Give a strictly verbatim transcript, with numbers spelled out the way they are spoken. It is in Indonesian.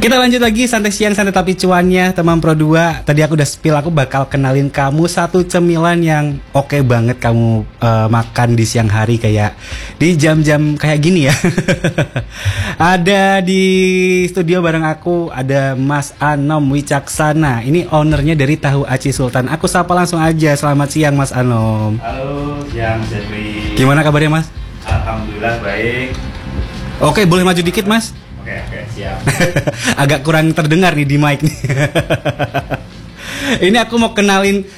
Kita lanjut lagi santai siang santai tapi cuannya teman Pro dua. Tadi aku udah spill, aku bakal kenalin kamu satu cemilan yang oke okay banget kamu uh, makan di siang hari kayak di jam-jam kayak gini ya. Ada di studio bareng aku ada Mas Anom Wicaksana. Ini ownernya dari Tahu Aci Sultan. Aku sapa langsung aja. Selamat siang Mas Anom. Halo, siang Jeffrey. Gimana kabarnya Mas? Alhamdulillah baik. Oke, boleh maju dikit Mas? Oke, oke, siap. Agak kurang terdengar nih di mic nih. Ini aku mau kenalin